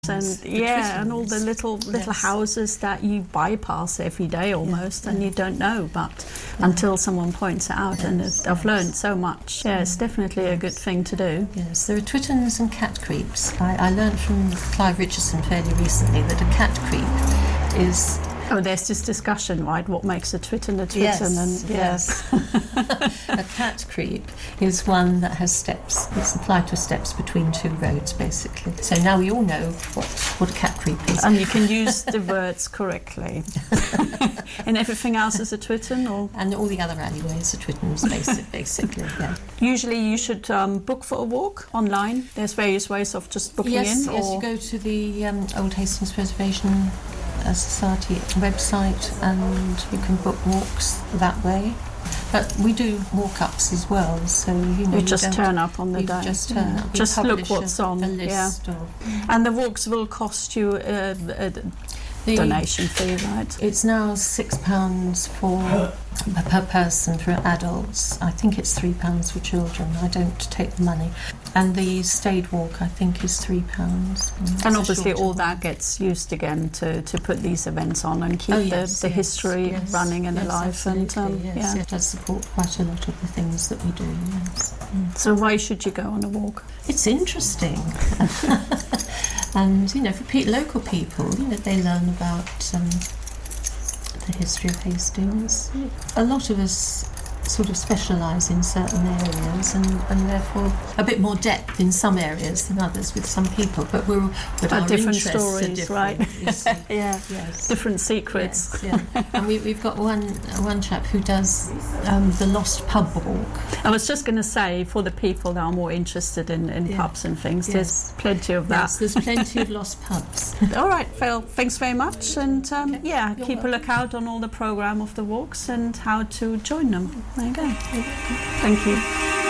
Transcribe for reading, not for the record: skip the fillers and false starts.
And and all the little houses that you bypass every day almost, and you don't know, but until someone points it out, and I've learned so much. Yeah, it's definitely a good thing to do. Yes, there are Twittons and cat creeps. I learned from Clive Richardson fairly recently that a cat creep is... Oh, there's this discussion, right? What makes a Twitton a Twitton? Yes. A cat creep is one that has steps. It's applied to steps between two roads, basically. So now we all know what a cat creep is. And you can use the words correctly. And everything else is a Twitton? Or? And all the other alleyways are Twittons, basically, yeah. Usually you should book for a walk online. There's various ways of just booking in. Yes, you go to the Old Hastings Preservation Society website and you can book walks that way. But we do walk-ups as well, so you just turn up on the day. Just turn up. Just look what's on. A list and the walks will cost you a donation fee, right? It's now £6 per person for adults. I think it's £3 for children. I don't take the money. And the stayed walk, I think, is £3. And obviously all that gets used again to put these events on and keep the history running and alive. And it does support quite a lot of the things that we do, yes. So why should you go on a walk? It's interesting. And, for local people, they learn about the history of Hastings. A lot of us sort of specialise in certain areas and therefore a bit more depth in some areas than others with some people, but our different interests stories, are different, right? Yes. Different secrets. Yes, yeah. And we've got one chap who does the Lost Pub Walk. I was just going to say, for the people that are more interested in pubs and things, there's plenty of that. Yes, there's plenty of lost pubs. All right, Phil, thanks very much, and keep welcome. a lookout on all the programme of the walks and how to join them. There you go. Thank you.